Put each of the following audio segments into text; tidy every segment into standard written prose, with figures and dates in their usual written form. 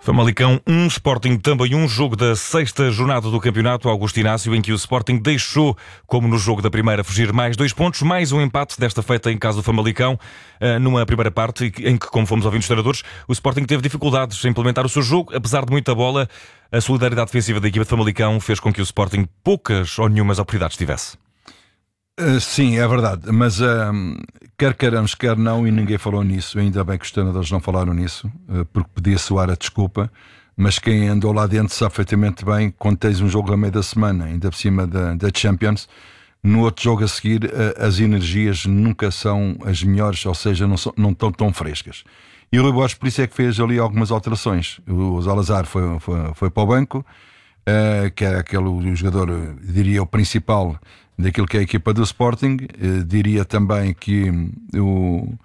Famalicão 1, Sporting também 1, jogo da sexta jornada do campeonato Augusto Inácio, em que o Sporting deixou, como no jogo da primeira, fugir mais 2 pontos, mais um empate, desta feita em casa do Famalicão, numa primeira parte em que, como fomos ouvindo os treinadores, o Sporting teve dificuldades em implementar o seu jogo, apesar de muita bola. A solidariedade defensiva da equipa de Famalicão fez com que o Sporting poucas ou nenhumas oportunidades tivesse. Sim, é verdade, mas quer queiramos, quer não, e ninguém falou nisso, ainda bem que os treinadores não falaram nisso, porque podia soar a desculpa, mas quem andou lá dentro sabe perfeitamente bem, quando tens um jogo a meio da semana, ainda por cima da Champions, no outro jogo a seguir as energias nunca são as melhores, ou seja, não estão tão frescas. E o Rui Borges por isso é que fez ali algumas alterações. O Zalazar foi para o banco, que era aquele jogador, diria, o principal daquilo que é a equipa do Sporting. Diria também que o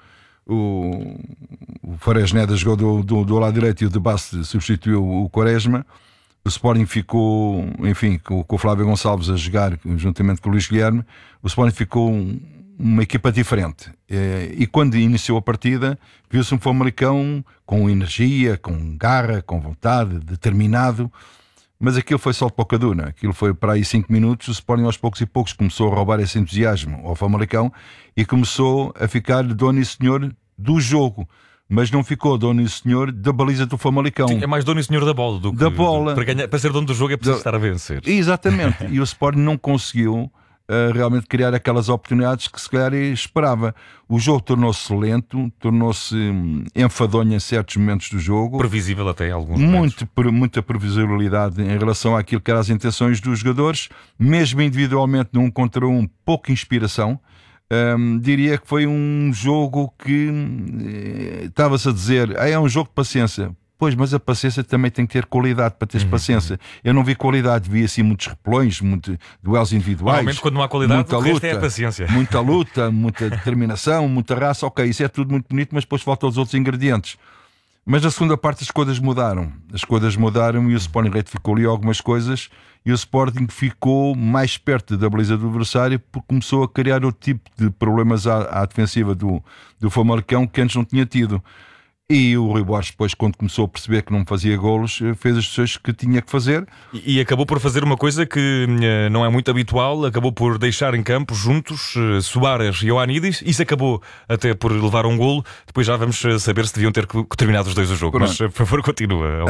Fares Neda jogou do lado direito e o De Basse substituiu o Quaresma. O Sporting ficou, enfim, com o Flávio Gonçalves a jogar juntamente com o Luís Guilherme. O Sporting ficou uma equipa diferente. E quando iniciou a partida, viu-se um Famalicão com energia, com garra, com vontade, determinado. Mas aquilo foi só de pouca duna. Aquilo foi para aí 5 minutos. O Sporting aos poucos e poucos começou a roubar esse entusiasmo ao Famalicão e começou a ficar dono e senhor do jogo. Mas não ficou dono e senhor da baliza do Famalicão. Sim, é mais dono e senhor da bola do que da bola. Para ser dono do jogo é preciso estar a vencer. Exatamente. E o Sporting não conseguiu realmente criar aquelas oportunidades que se calhar esperava. O jogo tornou-se lento, tornou-se enfadonho em certos momentos do jogo. Previsível até em alguns momentos. Muita previsibilidade em relação àquilo que eram as intenções dos jogadores, mesmo individualmente num contra um, pouca inspiração. Diria que foi um jogo que estava-se a dizer, é um jogo de paciência. Pois, mas a paciência também tem que ter qualidade para teres paciência. Eu não vi qualidade, vi assim muitos repelões, duelos individuais. Normalmente quando não há qualidade, o resto é a paciência. Muita luta, muita determinação, muita raça. Ok, isso é tudo muito bonito, mas depois faltam os outros ingredientes. Mas na segunda parte as coisas mudaram. As coisas mudaram e o Sporting retificou ali algumas coisas e o Sporting ficou mais perto da baliza do adversário porque começou a criar outro tipo de problemas à defensiva do Famalicão que antes não tinha tido. E o Rui Borges, depois, quando começou a perceber que não fazia golos, fez as coisas que tinha que fazer. E acabou por fazer uma coisa que não é muito habitual, acabou por deixar em campo juntos Soares e Ioannidis. Isso acabou até por levar a um golo. Depois já vamos saber se deviam ter terminado os dois o jogo. Pronto. Mas, por favor, continua.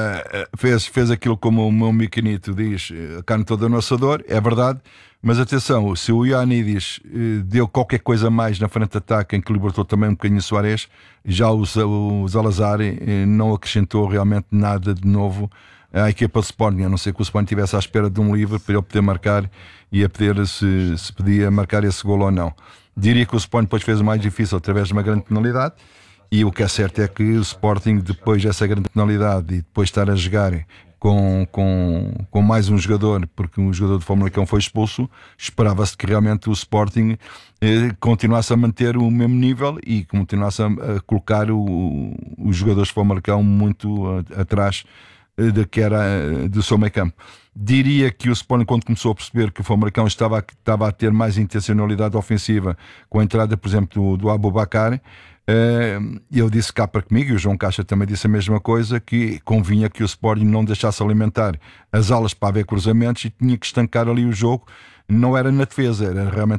Fez aquilo como o meu Miquinito diz, a carne toda no assador, é verdade. Mas atenção, se o Ioannidis deu qualquer coisa mais na frente de ataque, em que libertou também um bocadinho o Soares, já o Zalazar não acrescentou realmente nada de novo à equipa do Sporting, a não ser que o Sporting estivesse à espera de um livre para ele poder marcar e a poder se podia marcar esse golo ou não. Diria que o Sporting depois fez o mais difícil através de uma grande penalidade, e o que é certo é que o Sporting, depois dessa grande penalidade e depois estar a jogar com mais um jogador, porque um jogador do Famalicão foi expulso, esperava-se que realmente o Sporting continuasse a manter o mesmo nível e continuasse a colocar os jogadores do Famalicão muito atrás do que era do seu meio campo. Diria que o Sporting, quando começou a perceber que o Famalicão estava a ter mais intencionalidade ofensiva com a entrada, por exemplo, do Aboubakar, eu disse cá para comigo, e o João Caixa também disse a mesma coisa, que convinha que o Sporting não deixasse alimentar as alas para haver cruzamentos e tinha que estancar ali o jogo. Não era na defesa, era realmente